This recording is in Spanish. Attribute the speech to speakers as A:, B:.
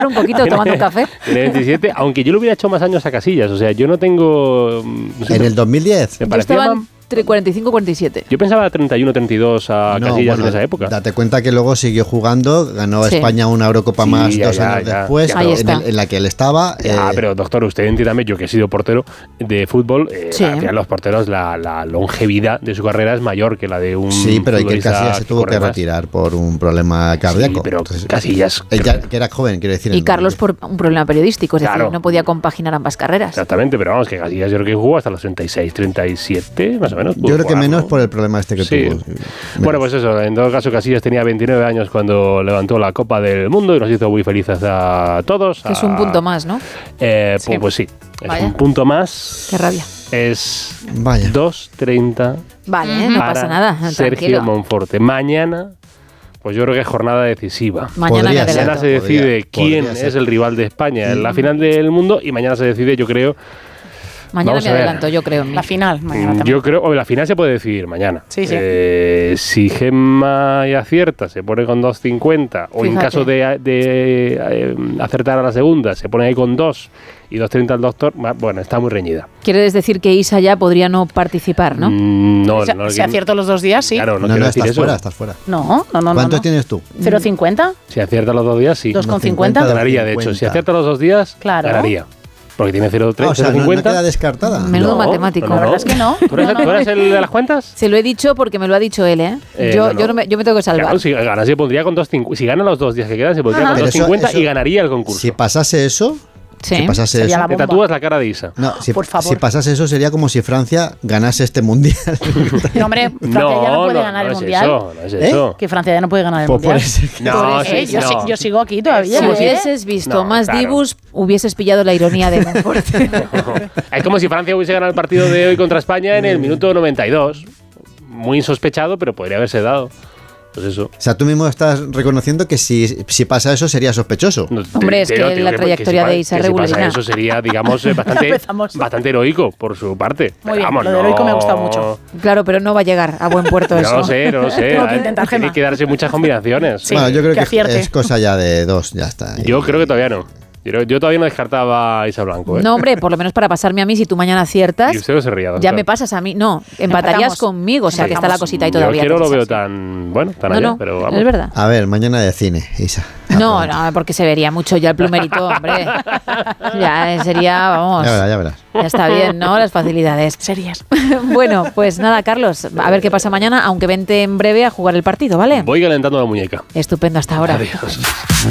A: un poquito tomando un café.
B: Tiene 27, aunque yo le hubiera hecho más años a Casillas. O sea, yo no tengo... No sé,
C: En el 2010.
B: me
A: Yo
B: parecía
A: estaba
B: más-
A: entre 45 y 47.
B: Yo pensaba 31, 32 a
C: No,
B: Casillas
C: bueno,
B: en esa época.
C: Date cuenta que luego siguió jugando, ganó
A: Sí.
C: España una Eurocopa
B: Sí,
C: más
B: ya,
C: 2
B: ya,
C: años
B: ya.
C: después,
B: Ya,
A: Ahí
C: en,
A: está.
C: en la que él estaba.
B: Pero doctor, usted entiéndame, yo que he sido portero de fútbol,
A: Sí.
B: al final los porteros, la longevidad de su carrera es mayor que la de un
C: Sí, pero Iker
B: futbolista
C: Casillas se tuvo
B: corre
C: que
B: más.
C: retirar por un problema cardíaco.
B: Sí, pero
C: Entonces,
B: Casillas...
C: ella, que era joven, quiero decir.
A: Y
C: en-
A: Carlos por un problema periodístico, es
B: Claro.
A: decir, no podía compaginar ambas carreras.
B: Exactamente, pero vamos, que Casillas yo creo que jugó hasta los 36, 37, más o menos.
C: Yo creo que menos por
B: el
C: el problema este que
B: Sí.
C: tuvo.
B: Bueno, pues eso, en todo caso Casillas tenía 29 años cuando levantó la Copa del Mundo y nos hizo muy felices a todos.
A: Que es un punto más, ¿no?
B: Sí. Pues sí, es
A: Vaya.
B: un punto más.
A: Qué rabia.
B: Es
C: Vaya.
B: 2:30
A: Vale, no
B: para
A: pasa nada.
B: Sergio
A: Tranquilo.
B: Monforte. Mañana, pues yo creo que es jornada decisiva.
A: Mañana
C: Podría
A: que
C: ser.
B: Mañana se
C: Podría-
B: decide quién
C: podría ser.
B: es el rival de España en la final del mundo y mañana se decide, yo creo...
A: Mañana
B: Vamos
A: me
B: a ver.
A: adelanto, yo creo. en mí.
D: La final, mañana también.
B: Yo creo, o la final se puede decidir mañana.
D: Sí, sí.
B: Si Gemma y acierta, se pone con 2.50, o en
A: Fíjate.
B: caso de acertar a la segunda, se pone ahí con 2 y 2.30 al doctor. Bueno, está muy reñida.
A: Quieres decir que Isa ya podría no participar, ¿no?
B: No,
D: Si,
B: no,
D: si acierto los 2 días, sí.
B: Claro, no,
C: No,
B: quiero
C: no,
B: decir
C: estás
B: eso.
C: fuera, estás fuera.
D: No.
C: ¿Cuántos
D: no.
C: tienes tú?
D: 0,50.
B: Si acierta los 2 días, sí.
D: 2,50.
B: Ganaría, de hecho. Si acierta los 2 días,
D: Claro.
B: ganaría. Porque tiene 0,3,
C: O sea, no
B: 0,50.
C: queda descartada.
A: Menudo matemático.
D: La verdad es que no.
B: ¿Tú eres el de las cuentas?
A: Se lo he dicho porque me lo ha dicho él, ¿eh?
B: No.
A: Yo me tengo que salvar.
B: Claro, si gana, se pondría con 2.50. Si gana los 2 días que quedan, se pondría
A: Ajá.
B: con
C: Pero eso-
B: 2.50 y
C: eso-
B: ganaría el concurso.
C: Si pasase eso,
A: Sí.
C: si pasase
D: Sería
C: eso,
D: la
B: Te
D: bomba.
B: tatúas la cara de Isa.
C: no,
D: Por favor.
C: si pasase eso sería como si Francia ganase este mundial.
D: No, hombre, Francia ya no puede ganar el
B: es
D: mundial.
B: Eso, no es
C: ¿Eh?
B: eso.
D: Que Francia ya no puede ganar el
C: Pues por
D: mundial.
C: eso que-
B: No, sí,
D: Yo,
B: no.
D: yo sigo aquí todavía.
A: Si
D: ¿eh?
A: hubieses visto
B: No,
A: más
B: claro.
A: Dibus, hubieses pillado la ironía de Monforte.
B: Es como si Francia hubiese ganado el partido de hoy contra España en el minuto 92. Muy insospechado, pero podría haberse dado. Pues eso.
C: O sea, tú mismo estás reconociendo que si pasa eso sería sospechoso.
B: No,
A: Hombre, es que
B: digo
A: la trayectoria de Isa
B: que
A: es
B: si pasa
A: regularina.
B: eso sería, digamos,
D: Empezamos.
B: bastante heroico por su parte.
D: Muy bien,
B: Vamos,
D: lo de heroico me ha gustado mucho.
A: Claro, pero no va a llegar a buen puerto eso.
B: No lo sé.
D: Tengo que intentar,
B: Tiene
D: Gemma.
B: que darse muchas combinaciones.
D: Sí.
C: Bueno, yo creo
D: que
C: que
D: acierte.
C: es cosa ya de 2, ya está.
B: Yo creo que todavía no. Yo todavía no descartaba a Isa Blanco. ¿eh?
A: No, hombre, por lo menos para pasarme a mí, si tú mañana
B: Y
A: aciertas,
B: usted no se ría,
A: ya
B: doctor.
A: me pasas a mí. No, empatarías
D: Empatamos.
A: conmigo, o sea que está la cosita ahí todavía.
B: Yo que no lo
A: tensa.
B: veo tan
A: No,
B: allá,
A: no,
B: pero vamos.
A: es verdad.
C: A ver, mañana de cine, Isa.
A: No, porque se vería mucho ya el plumerito, hombre. Ya sería, vamos,
C: Ya verás.
A: ya está bien, ¿no? Las facilidades.
D: Series.
A: Bueno, pues nada, Carlos, a ver qué pasa mañana, aunque vente en breve a jugar el partido, ¿vale?
B: Voy calentando la muñeca.
A: Estupendo, hasta ahora.
B: Adiós.